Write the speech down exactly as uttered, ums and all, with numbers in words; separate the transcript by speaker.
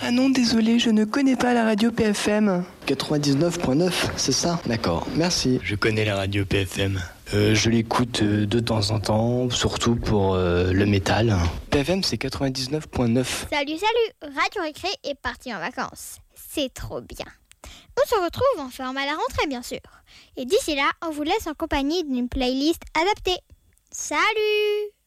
Speaker 1: Ah non, désolé, je ne connais pas la radio P F M.
Speaker 2: quatre-vingt-dix-neuf point neuf, c'est ça? D'accord, merci.
Speaker 3: Je connais la radio P F M. Euh, je l'écoute euh, de temps en temps, surtout pour euh, le métal. P F M, c'est quatre-vingt-dix-neuf point neuf.
Speaker 4: Salut, salut! Radio Récré est parti en vacances. C'est trop bien. On se retrouve en forme à la rentrée, bien sûr. Et d'ici là, on vous laisse en compagnie d'une playlist adaptée. Salut!